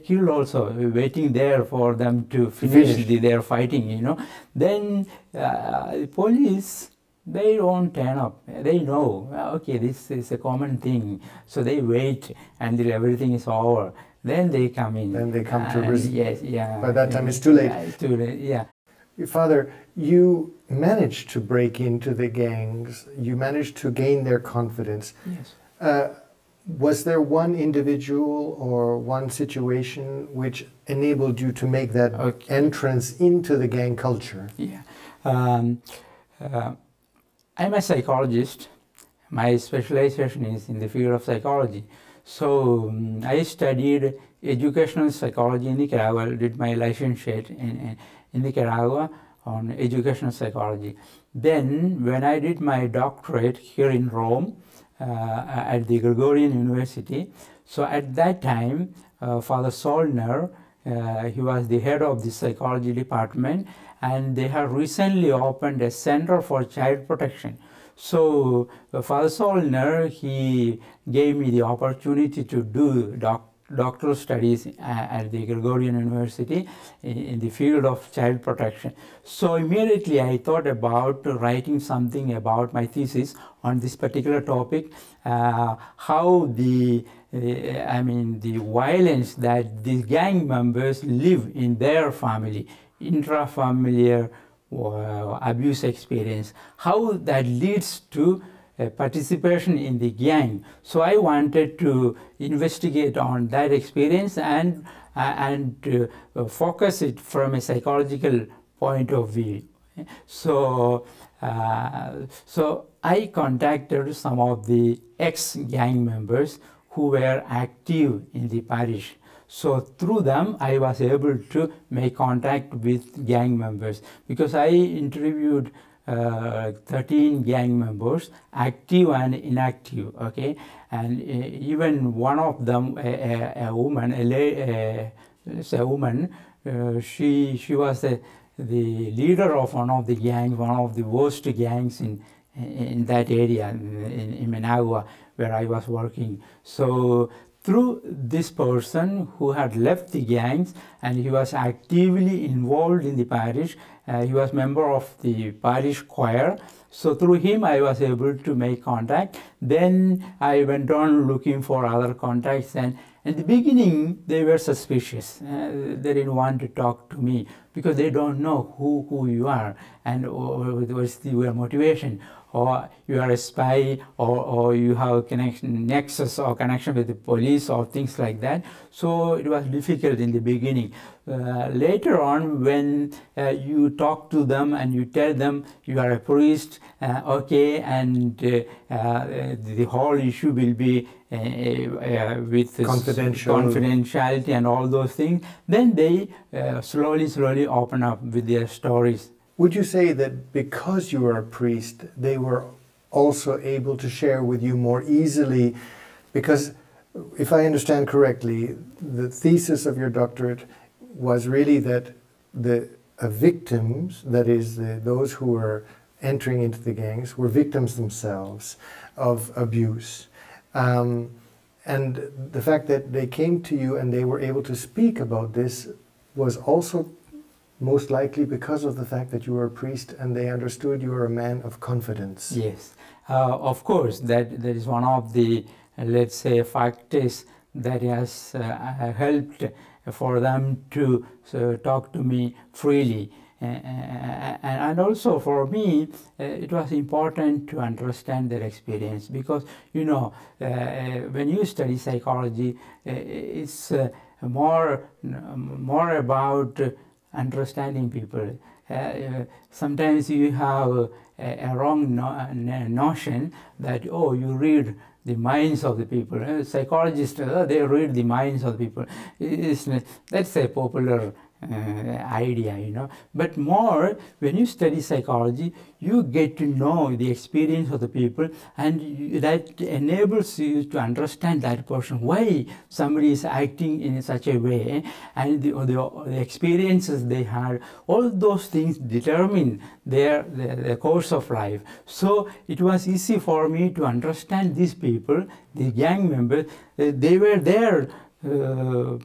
killed also, waiting there for them to finish their fighting, you know. Then the police, they don't turn up. They know, okay, this is a common thing. So they wait until everything is over. Then they come in. Then they come to risk. Yes, yeah. By that time, it's too late. Yeah, it's too late, yeah. Father, you managed to break into the gangs. You managed to gain their confidence. Yes. Was there one individual or one situation which enabled you to make that entrance into the gang culture? Yeah. I'm a psychologist. My specialization is in the field of psychology. So I studied educational psychology in Nicaragua, did my licentiate in Nicaragua on educational psychology. Then when I did my doctorate here in Rome, at the Gregorian University. So at that time, Father Solner, he was the head of the psychology department, and they have recently opened a center for child protection. So Father Solner, he gave me the opportunity to do doctoral studies at the Gregorian University in the field of child protection. So immediately I thought about writing something about my thesis on this particular topic, how the violence that these gang members live in their family, intrafamiliar abuse experience, how that leads to participation in the gang. So I wanted to investigate on that experience and focus it from a psychological point of view. So I contacted some of the ex-gang members who were active in the parish. So through them, I was able to make contact with gang members, because I interviewed 13 gang members, active and inactive, okay? And even one of them, a woman, she was the leader of one of the gangs, one of the worst gangs in that area, in Managua, where I was working. So through this person who had left the gangs and he was actively involved in the parish, he was member of the parish choir. So through him I was able to make contact. Then I went on looking for other contacts, and in the beginning they were suspicious. They didn't want to talk to me because they don't know who you are and what's your motivation, or you are a spy, or you have nexus or connection with the police or things like that. So it was difficult in the beginning. Later on, when you talk to them and you tell them you are a priest, okay, and the whole issue will be with confidentiality and all those things, then they slowly open up with their stories. Would you say that because you are a priest, they were also able to share with you more easily? Because if I understand correctly, the thesis of your doctorate was really that the victims, that is, those who were entering into the gangs, were victims themselves of abuse. And the fact that they came to you and they were able to speak about this was also most likely because of the fact that you were a priest and they understood you were a man of confidence. Yes, of course, that is one of the, let's say, factors that has helped for them to talk to me freely. And also for me, it was important to understand their experience, because, you know, when you study psychology, it's more about understanding people. Sometimes you have a wrong notion that, oh, you read the minds of the people. Psychologists, they read the minds of the people. That's a popular idea, you know. But more, when you study psychology, you get to know the experience of the people, and that enables you to understand that person, why somebody is acting in such a way, and the experiences they had. All those things determine their course of life. So it was easy for me to understand these people, the gang members. They were there